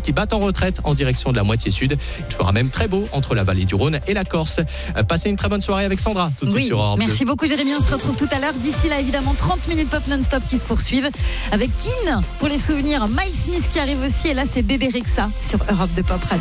qui battent en retraite en direction de la moitié sud. Il fera même très beau entre la vallée du Rhône et la Corse. Passez une très bonne soirée avec Sandra, tout de suite sur Europe 2. Merci beaucoup Jérémy, on se retrouve tout à l'heure. D'ici là, évidemment, 30 minutes pop non-stop qui se poursuivent avec Keane pour les souvenirs. Miles Smith qui arrive aussi, et là c'est Bébé Rexha sur Europe 2 Pop Radio.